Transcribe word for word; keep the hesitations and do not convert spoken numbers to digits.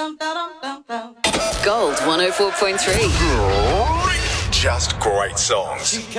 Gold one oh four point three. Just great songs.